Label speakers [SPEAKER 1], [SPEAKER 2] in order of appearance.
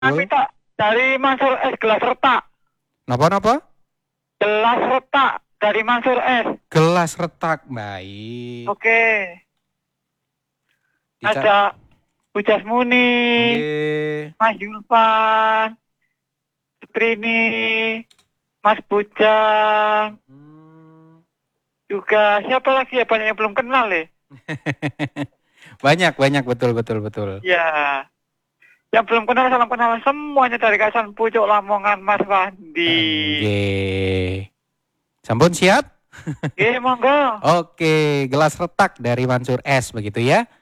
[SPEAKER 1] Kami tak dari Mansur S gelas retak.
[SPEAKER 2] Napa?
[SPEAKER 1] Gelas retak dari Mansur S.
[SPEAKER 2] Gelas retak, baik.
[SPEAKER 1] Oke. Ada Ujas Muni, Mas Yulfan, Trini, Mas Bujang, juga siapa lagi ya, banyak yang belum kenal ya.
[SPEAKER 2] banyak betul.
[SPEAKER 1] Ya, yang belum kenal salam kenal semuanya dari Kawasan Pucuk Lamongan, Mas Wandi.
[SPEAKER 2] Sampun siap?
[SPEAKER 1] Monggo.
[SPEAKER 2] Oke, gelas retak dari Mansur S begitu ya.